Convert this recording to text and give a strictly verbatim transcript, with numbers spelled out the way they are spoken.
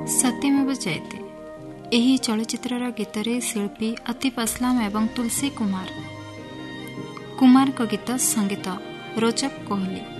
सत्यमेव जयते ଏହି ଚଳଚ୍ଚିତ୍ରର ଗୀତରେ ଶିଳ୍ପୀ ଆତିଫ ଅସଲାମ ଏବଂ ତୁଳସୀ କୁମାର କୁମାରଙ୍କ ଗୀତ ସଙ୍ଗୀତ ରୋଚକ କୋହଲି।